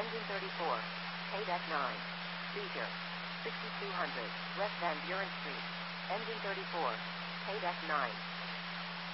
Engine 34. Paydeck 9. Seizure. 6200 West Van Buren Street. Engine 34. Paydeck 9.